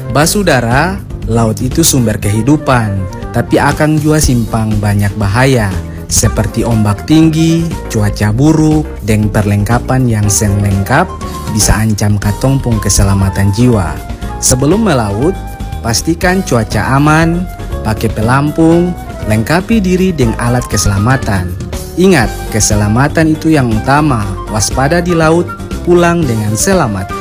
Basudara, laut itu sumber kehidupan, tapi akan juga simpang banyak bahaya, seperti ombak tinggi, cuaca buruk, dan perlengkapan yang seng lengkap bisa ancam katompong keselamatan jiwa. Sebelum melaut, pastikan cuaca aman, pakai pelampung, lengkapi diri dengan alat keselamatan. Ingat, keselamatan itu yang utama, waspada di laut, pulang dengan selamat.